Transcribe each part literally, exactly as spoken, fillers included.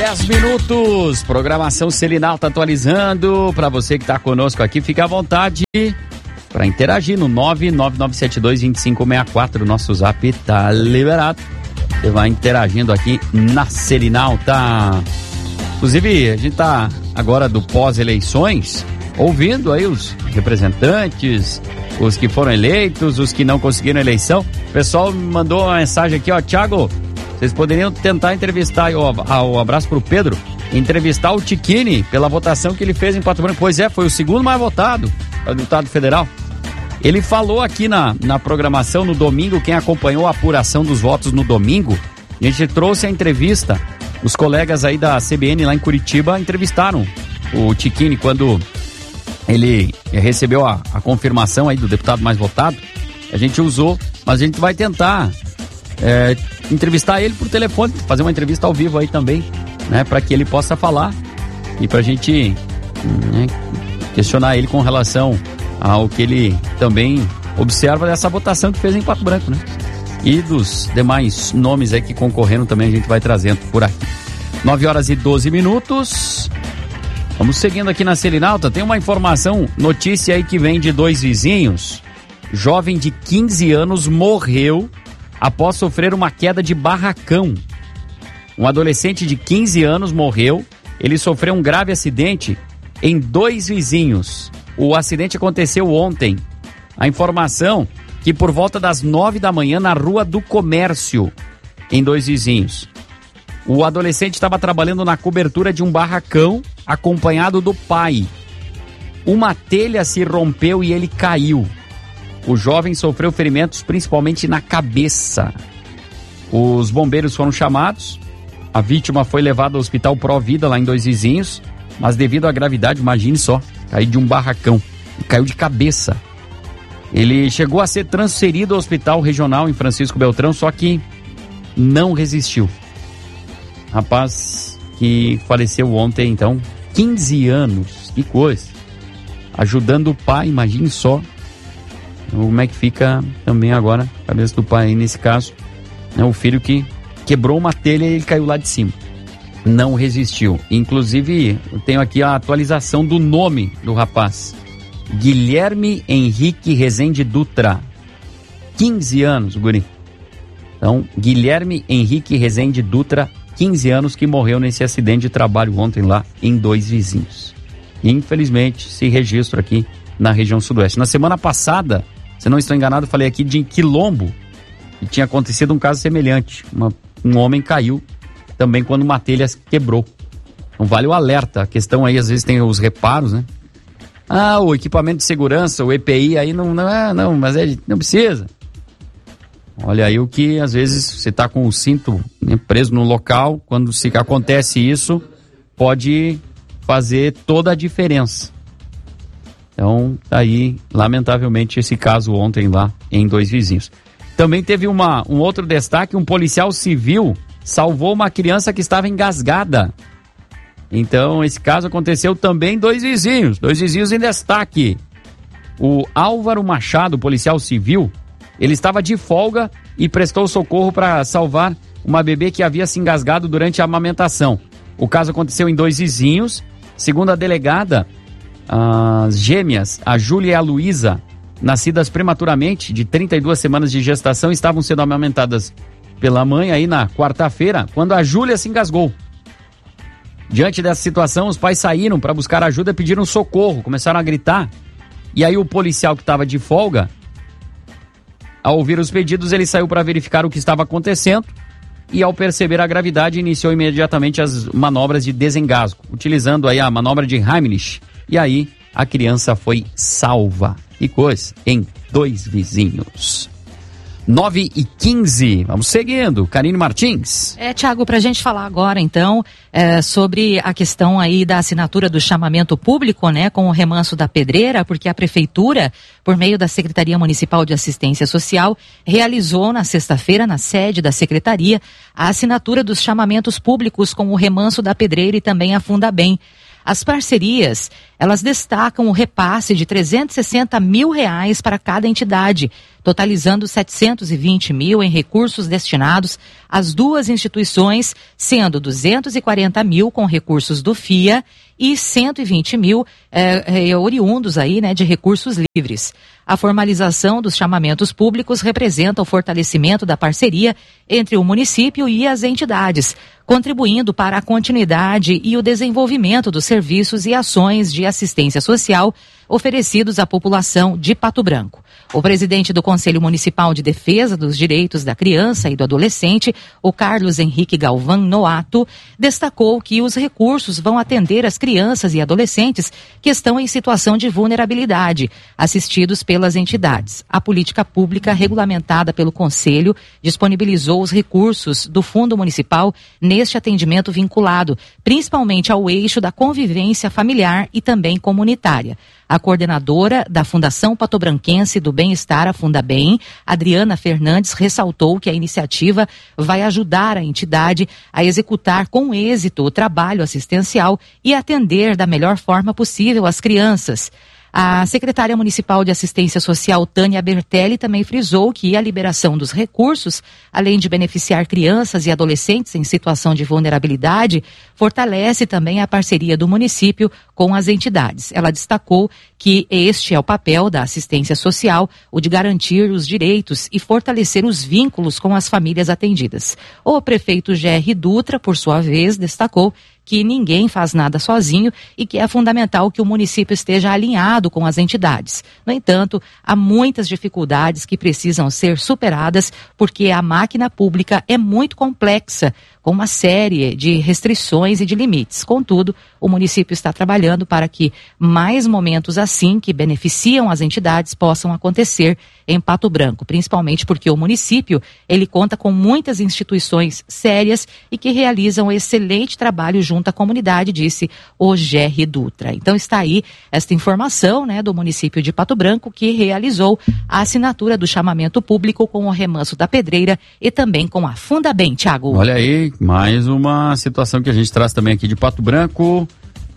dez minutos, programação Selinal tá atualizando. Para você que tá conosco aqui, fica à vontade para interagir no nove nove nove sete dois dois cinco seis quatro. Nosso zap tá liberado. Você vai interagindo aqui na Selinal, tá? Inclusive, a gente tá agora do pós-eleições, ouvindo aí os representantes, os que foram eleitos, os que não conseguiram eleição. O pessoal mandou uma mensagem aqui, ó, Thiago, vocês poderiam tentar entrevistar, ó, o abraço pro Pedro, entrevistar o Tiquini pela votação que ele fez em Pato Branco. Pois é, foi o segundo mais votado para deputado federal. Ele falou aqui na, na programação no domingo, quem acompanhou a apuração dos votos no domingo, a gente trouxe a entrevista, os colegas aí da C B N lá em Curitiba entrevistaram o Tiquini quando ele recebeu a, a confirmação aí do deputado mais votado. A gente usou, mas a gente vai tentar é, entrevistar ele por telefone, fazer uma entrevista ao vivo aí também, né, para que ele possa falar e pra gente né, questionar ele com relação ao que ele também observa dessa votação que fez em Pato Branco, né? E dos demais nomes aí que concorreram também a gente vai trazendo por aqui. nove horas e doze minutos. Vamos seguindo aqui na Selinalta. Tem uma informação, notícia aí que vem de dois vizinhos. Jovem de quinze anos morreu após sofrer uma queda de barracão. Um adolescente de quinze anos morreu. Ele sofreu um grave acidente em dois vizinhos. O acidente aconteceu ontem. A informação que por volta das nove da manhã na Rua do Comércio, em dois vizinhos. O adolescente estava trabalhando na cobertura de um barracão, acompanhado do pai. Uma telha se rompeu e ele caiu. O jovem sofreu ferimentos principalmente na cabeça. Os bombeiros foram chamados. A vítima foi levada ao Hospital Pro Vida, lá em Dois Vizinhos, mas devido à gravidade, imagine só, caiu de um barracão e caiu de cabeça. Ele chegou a ser transferido ao Hospital Regional em Francisco Beltrão, só que não resistiu. Rapaz que faleceu ontem, então, quinze anos, que coisa. Ajudando o pai, imagine só como é que fica também agora a cabeça do pai aí nesse caso. É o filho que quebrou uma telha e ele caiu lá de cima. Não resistiu. Inclusive, eu tenho aqui a atualização do nome do rapaz. Guilherme Henrique Rezende Dutra. quinze anos, guri. Então, Guilherme Henrique Rezende Dutra, quinze anos, que morreu nesse acidente de trabalho ontem lá em Dois Vizinhos. Infelizmente, se registra aqui na região sudoeste. Na semana passada, se não estou enganado, falei aqui de Quilombo, e tinha acontecido um caso semelhante. Uma, um homem caiu também quando uma telha quebrou. Então vale o alerta. A questão aí, às vezes, tem os reparos, né? Ah, o equipamento de segurança, o E P I aí não, não é, não, mas é, não precisa. Olha aí o que, às vezes, você está com o cinto, né, preso no local, quando se acontece isso, pode fazer toda a diferença. Então, aí, lamentavelmente, esse caso ontem lá em Dois Vizinhos. Também teve uma, um outro destaque, um policial civil salvou uma criança que estava engasgada. Então, esse caso aconteceu também em Dois Vizinhos, Dois Vizinhos em destaque. O Álvaro Machado, policial civil, ele estava de folga e prestou socorro para salvar uma bebê que havia se engasgado durante a amamentação. O caso aconteceu em Dois Vizinhos. Segundo a delegada, as gêmeas, a Júlia e a Luísa, nascidas prematuramente, de trinta e duas semanas de gestação, estavam sendo amamentadas pela mãe aí na quarta-feira, quando a Júlia se engasgou. Diante dessa situação, os pais saíram para buscar ajuda, pediram socorro, começaram a gritar. E aí o policial que estava de folga, ao ouvir os pedidos, ele saiu para verificar o que estava acontecendo e, ao perceber a gravidade, iniciou imediatamente as manobras de desengasgo, utilizando aí a manobra de Heimlich. E aí a criança foi salva. Que coisa, em Dois Vizinhos. nove e quinze, vamos seguindo. Karine Martins. É, Thiago, pra gente falar agora, então, é, sobre a questão aí da assinatura do chamamento público, né, com o Remanso da Pedreira, porque a Prefeitura, por meio da Secretaria Municipal de Assistência Social, realizou na sexta-feira, na sede da Secretaria, a assinatura dos chamamentos públicos com o Remanso da Pedreira e também a Fundabem. As parcerias, elas destacam o repasse de trezentos e sessenta mil reais para cada entidade, totalizando setecentos e vinte mil em recursos destinados às duas instituições, sendo duzentos e quarenta mil com recursos do F I A e cento e vinte mil eh, oriundos aí, né, de recursos livres. A formalização dos chamamentos públicos representa o fortalecimento da parceria entre o município e as entidades, contribuindo para a continuidade e o desenvolvimento dos serviços e ações de assistência social oferecidos à população de Pato Branco. O presidente do Conselho Municipal de Defesa dos Direitos da Criança e do Adolescente, o Carlos Henrique Galvão Noato, destacou que os recursos vão atender as crianças e adolescentes que estão em situação de vulnerabilidade, assistidos pelas entidades. A política pública regulamentada pelo Conselho disponibilizou os recursos do Fundo Municipal neste atendimento vinculado, principalmente ao eixo da convivência familiar e também comunitária. A coordenadora da Fundação Patobranquense do Bem-Estar, a Fundabem, Adriana Fernandes, ressaltou que a iniciativa vai ajudar a entidade a executar com êxito o trabalho assistencial e atender da melhor forma possível as crianças. A secretária municipal de assistência social, Tânia Bertelli, também frisou que a liberação dos recursos, além de beneficiar crianças e adolescentes em situação de vulnerabilidade, fortalece também a parceria do município com as entidades. Ela destacou que este é o papel da assistência social, o de garantir os direitos e fortalecer os vínculos com as famílias atendidas. O prefeito G R Dutra, por sua vez, destacou que ninguém faz nada sozinho e que é fundamental que o município esteja alinhado com as entidades. No entanto, há muitas dificuldades que precisam ser superadas porque a máquina pública é muito complexa, com uma série de restrições e de limites. Contudo, o município está trabalhando para que mais momentos assim, que beneficiam as entidades, possam acontecer em Pato Branco, principalmente porque o município, ele conta com muitas instituições sérias e que realizam um excelente trabalho junto à comunidade, disse o G R Dutra. Então está aí esta informação, né, do município de Pato Branco, que realizou a assinatura do chamamento público com o Remanso da Pedreira e também com a Fundabem, Thiago. Olha aí, mais uma situação que a gente traz também aqui de Pato Branco.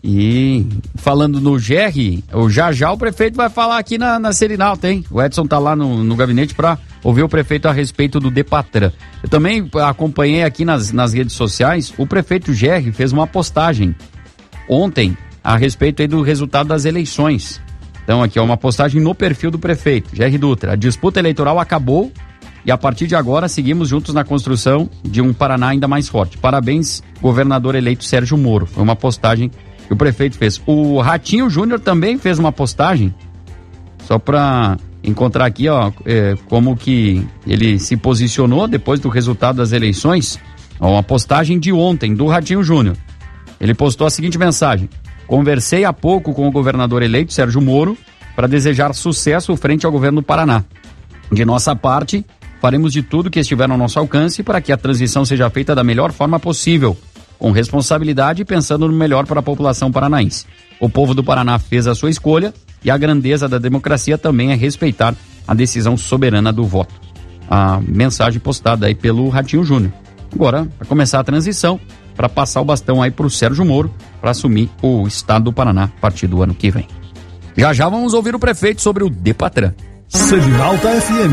E falando no G R, o já já o prefeito vai falar aqui na, na Serinalta, hein? O Edson tá lá no, no gabinete para ouvir o prefeito a respeito do Depatran. Eu também acompanhei aqui nas, nas redes sociais, o prefeito G R fez uma postagem ontem a respeito aí do resultado das eleições. Então aqui é uma postagem no perfil do prefeito, G R Dutra. A disputa eleitoral acabou e a partir de agora seguimos juntos na construção de um Paraná ainda mais forte. Parabéns, governador eleito Sérgio Moro. Foi uma postagem que o prefeito fez. O Ratinho Júnior também fez uma postagem, só para encontrar aqui, ó, é, como que ele se posicionou depois do resultado das eleições. Ó, uma postagem de ontem, do Ratinho Júnior. Ele postou a seguinte mensagem: conversei há pouco com o governador eleito Sérgio Moro para desejar sucesso frente ao governo do Paraná. De nossa parte, faremos de tudo que estiver ao nosso alcance para que a transição seja feita da melhor forma possível, com responsabilidade e pensando no melhor para a população paranaense. O povo do Paraná fez a sua escolha e a grandeza da democracia também é respeitar a decisão soberana do voto. A mensagem postada aí pelo Ratinho Júnior. Agora, vai começar a transição para passar o bastão aí para o Sérgio Moro para assumir o estado do Paraná a partir do ano que vem. Já já vamos ouvir o prefeito sobre o Depatran. Serinalta F M.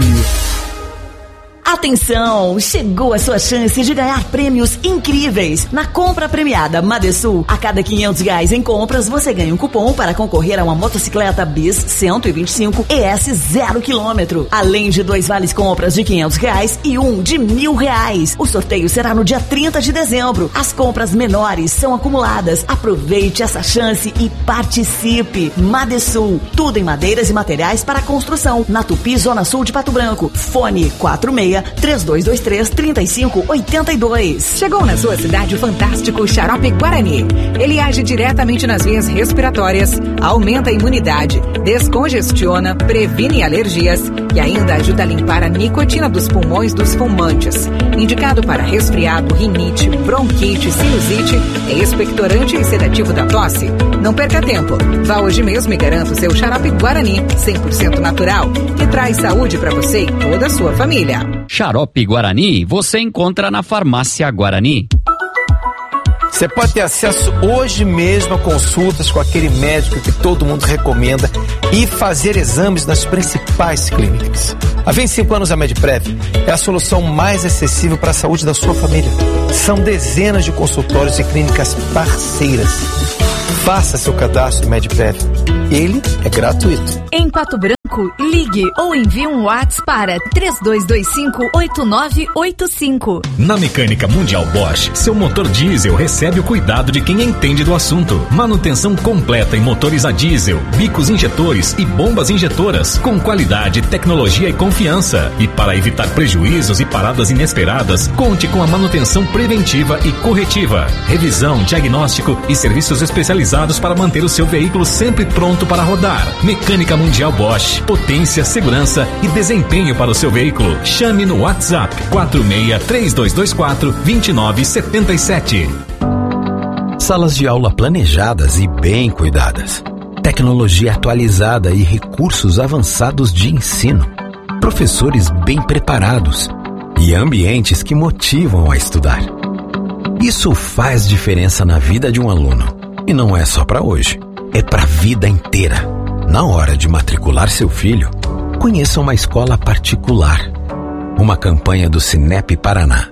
Atenção! Chegou a sua chance de ganhar prêmios incríveis. Na compra premiada Madesul, a cada quinhentos reais em compras, você ganha um cupom para concorrer a uma motocicleta Bis cento e vinte e cinco E S zero quilômetro. Além de dois vales compras de quinhentos reais e um de mil reais. O sorteio será no dia trinta de dezembro. As compras menores são acumuladas. Aproveite essa chance e participe. Madesul, tudo em madeiras e materiais para construção. Na Tupi, Zona Sul de Pato Branco. Fone quatro seis três dois dois três, três cinco oito dois. Chegou na sua cidade o fantástico Xarope Guarani. Ele age diretamente nas vias respiratórias, aumenta a imunidade, descongestiona, previne alergias e ainda ajuda a limpar a nicotina dos pulmões dos fumantes. Indicado para resfriado, rinite, bronquite, sinusite, é expectorante e sedativo da tosse. Não perca tempo. Vá hoje mesmo e garanta o seu Xarope Guarani, cem por cento natural, que traz saúde para você e toda a sua família. Xarope Guarani você encontra na Farmácia Guarani. Você pode ter acesso hoje mesmo a consultas com aquele médico que todo mundo recomenda e fazer exames nas principais clínicas. Há vinte e cinco anos a Medprev é a solução mais acessível para a saúde da sua família. São dezenas de consultórios e clínicas parceiras. Faça seu cadastro Medprev. Ele é gratuito. Em Pato Branco, ligue ou envie um WhatsApp para três dois dois cinco, oito nove oito cinco. Na Mecânica Mundial Bosch, seu motor diesel recebe o cuidado de quem entende do assunto. Manutenção completa em motores a diesel, bicos injetores e bombas injetoras, com qualidade, tecnologia e confiança. E para evitar prejuízos e paradas inesperadas, conte com a manutenção preventiva e corretiva, revisão, diagnóstico e serviços especializados para manter o seu veículo sempre pronto para rodar. Mecânica Mundial Bosch, potência, segurança e desempenho para o seu veículo. Chame no WhatsApp quatro seis três dois dois quatro, dois nove sete sete. Salas de aula planejadas e bem cuidadas. Tecnologia atualizada e recursos avançados de ensino. Professores bem preparados e ambientes que motivam a estudar. Isso faz diferença na vida de um aluno. E não é só para hoje, é para a vida inteira. Na hora de matricular seu filho, conheça uma escola particular. Uma campanha do Sinep Paraná.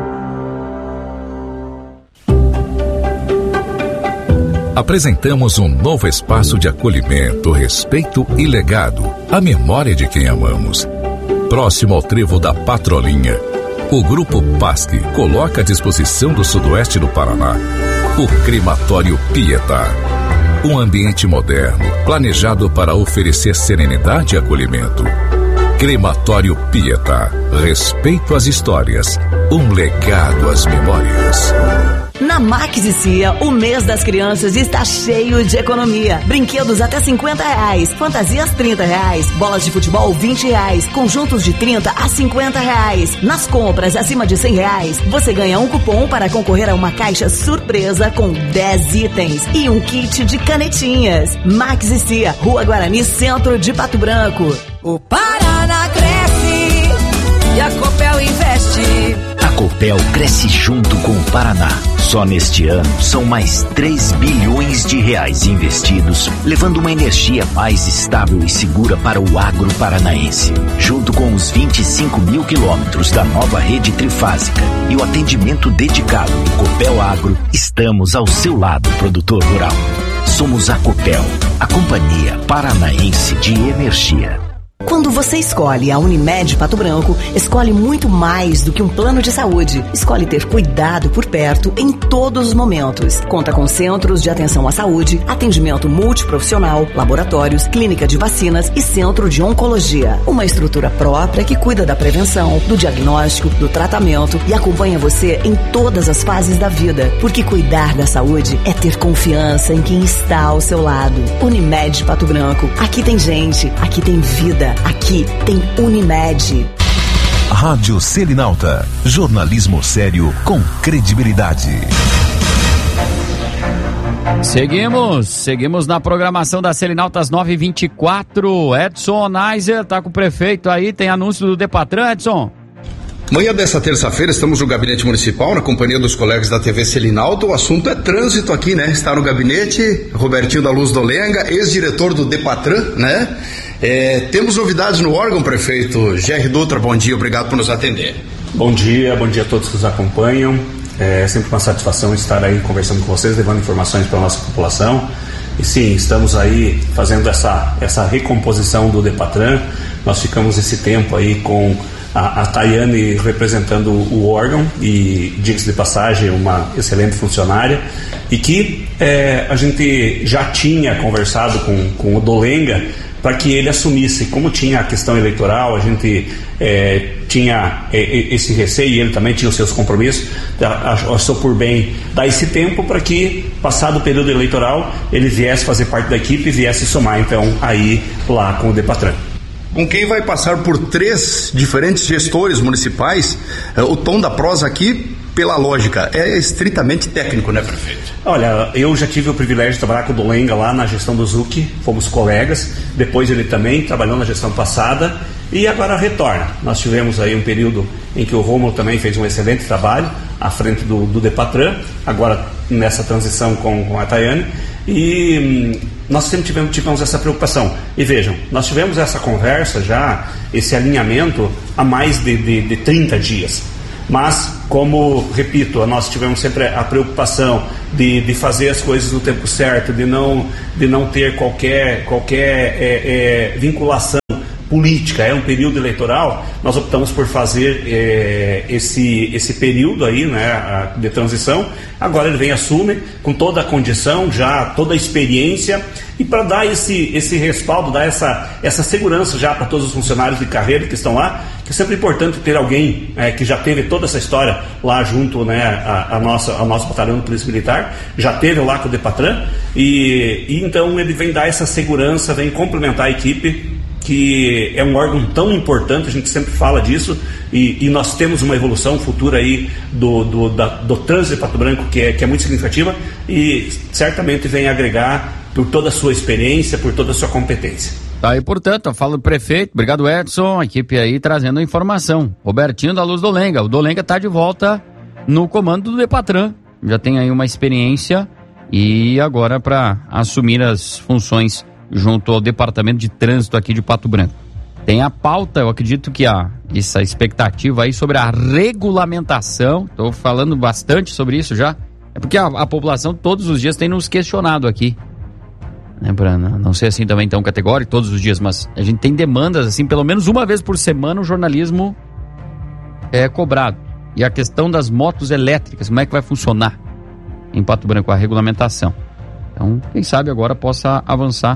Apresentamos um novo espaço de acolhimento, respeito e legado, a memória de quem amamos. Próximo ao trevo da Patrolinha, o Grupo Pasque coloca à disposição do sudoeste do Paraná o Crematório Pietá. Um ambiente moderno, planejado para oferecer serenidade e acolhimento. Crematório Pietá. Respeito às histórias. Um legado às memórias. Na Max e Cia, o mês das crianças está cheio de economia. Brinquedos até cinquenta reais, fantasias trinta reais, bolas de futebol vinte reais, conjuntos de trinta a cinquenta reais. Nas compras acima de cem reais, você ganha um cupom para concorrer a uma caixa surpresa com dez itens e um kit de canetinhas. Max e Cia, Rua Guarani, centro de Pato Branco. O Paraná cresce e a Copel investe. A Copel cresce junto com o Paraná. Só neste ano são mais três bilhões de reais investidos, levando uma energia mais estável e segura para o agro paranaense. Junto com os vinte e cinco mil quilômetros da nova rede trifásica e o atendimento dedicado do Copel Agro, estamos ao seu lado, produtor rural. Somos a Copel, a Companhia Paranaense de Energia. Quando você escolhe a Unimed Pato Branco, escolhe muito mais do que um plano de saúde. Escolhe ter cuidado por perto em todos os momentos. Conta com centros de atenção à saúde, atendimento multiprofissional, laboratórios, clínica de vacinas e centro de oncologia. Uma estrutura própria que cuida da prevenção, do diagnóstico, do tratamento e acompanha você em todas as fases da vida. Porque cuidar da saúde é ter confiança em quem está ao seu lado. Unimed Pato Branco. Aqui tem gente, aqui tem vida. Aqui tem Unimed. Rádio Selinalta. Jornalismo sério com credibilidade. Seguimos, seguimos na programação da Selinaltas nove e vinte e quatro. Edson Neiser tá com o prefeito aí, tem anúncio do Depatran, Edson? Manhã dessa terça-feira estamos no gabinete municipal, na companhia dos colegas da T V Selinalta. O assunto é trânsito aqui, né? Está no gabinete Robertinho da Luz Dolenga, ex-diretor do Depatran, né? É, temos novidades no órgão, prefeito. G R Dutra, bom dia, obrigado por nos atender. Bom dia, bom dia a todos que nos acompanham. É sempre uma satisfação estar aí conversando com vocês, levando informações para a nossa população. E sim, estamos aí fazendo essa, essa recomposição do Depatran. Nós ficamos esse tempo aí com a, a Tayane representando o órgão e, diga-se de passagem, uma excelente funcionária, e que é, a gente já tinha conversado com, com o Dolenga para que ele assumisse. Como tinha a questão eleitoral, a gente é, tinha é, esse receio, e ele também tinha os seus compromissos, achou por bem dar esse tempo para que, passado o período eleitoral, ele viesse fazer parte da equipe e viesse somar, então, aí lá com o Depatran. Com quem vai passar por três diferentes gestores municipais, o tom da prosa aqui, pela lógica, é estritamente técnico, né, prefeito? Olha, eu já tive o privilégio de trabalhar com o Dolenga lá na gestão do Zucchi, fomos colegas, depois ele também trabalhou na gestão passada e agora retorna. Nós tivemos aí um período em que o Rômulo também fez um excelente trabalho à frente do, do Depatran, agora nessa transição com, com a Tayane, e hum, nós sempre tivemos, tivemos essa preocupação. E vejam, nós tivemos essa conversa já, esse alinhamento há mais de, de, de trinta dias. Mas, como, repito, nós tivemos sempre a preocupação de, de fazer as coisas no tempo certo, de não, de não ter qualquer, qualquer é, é, vinculação política. É um período eleitoral, nós optamos por fazer é, esse, esse período aí, né, de transição. Agora ele vem, assume com toda a condição, já toda a experiência, e para dar esse, esse respaldo, dar essa, essa segurança já para todos os funcionários de carreira que estão lá, que é sempre importante ter alguém é, que já teve toda essa história lá junto, né, a, a nossa, ao nosso batalhão de Polícia Militar, já teve lá com o DEPATRAN, e, e então ele vem dar essa segurança, vem complementar a equipe, que é um órgão tão importante, a gente sempre fala disso, e, e nós temos uma evolução futura aí do, do, da, do trânsito de Pato Branco que é, que é muito significativa, e certamente vem agregar por toda a sua experiência, por toda a sua competência. Tá aí, portanto, eu falo do prefeito, obrigado Edson, a equipe aí trazendo a informação. Robertinho da Luz do Lenga, o Dolenga tá de volta no comando do DEPATRAN, já tem aí uma experiência, e agora para assumir as funções junto ao Departamento de Trânsito aqui de Pato Branco. Tem a pauta, eu acredito que há essa expectativa aí sobre a regulamentação, estou falando bastante sobre isso já, é porque a, a população todos os dias tem nos questionado aqui, né, para não ser assim também tão categórico todos os dias, mas a gente tem demandas assim, pelo menos uma vez por semana o jornalismo é cobrado. E a questão das motos elétricas, como é que vai funcionar em Pato Branco a regulamentação? Então, quem sabe agora possa avançar.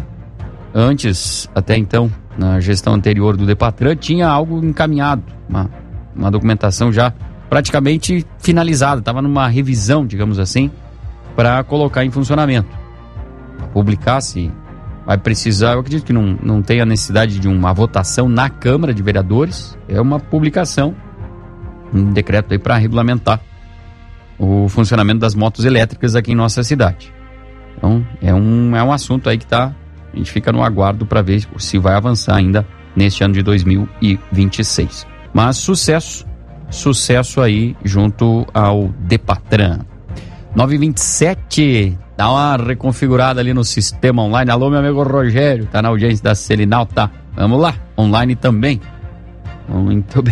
Antes, até então, na gestão anterior do DEPATRAN, tinha algo encaminhado, uma, uma documentação já praticamente finalizada, estava numa revisão, digamos assim, para colocar em funcionamento. Publicar, se vai precisar, eu acredito que não, não tem a necessidade de uma votação na Câmara de Vereadores, é uma publicação, um decreto aí para regulamentar o funcionamento das motos elétricas aqui em nossa cidade. Então, é um, é um assunto aí que está... A gente fica no aguardo para ver se vai avançar ainda neste ano de dois mil e vinte e seis. Mas sucesso, sucesso aí junto ao DEPATRAN. nove e vinte e sete, dá uma reconfigurada ali no sistema online. Alô, meu amigo Rogério, tá na audiência da Selinal, tá? Vamos lá, online também. Muito bem.